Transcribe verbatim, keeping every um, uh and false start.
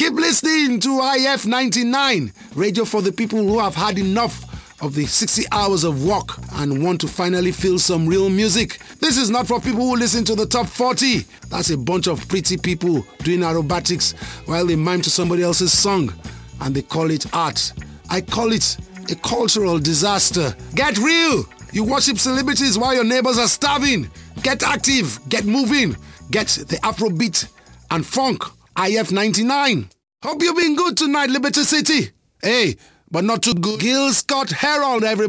Keep listening to I F ninety-nine, radio for the people who have had enough of the sixty hours of work and want to finally feel some real music. This is not for people who listen to the top forty. That's a bunch of pretty people doing aerobatics while they mime to somebody else's song and they call it art. I call it a cultural disaster. Get real! You worship celebrities while your neighbors are starving. Get active, get moving, get the Afrobeat and funk. I F ninety-nine. Hope you've been good tonight, Liberty City. Hey, but not too good. Gil Scott Herold, everybody.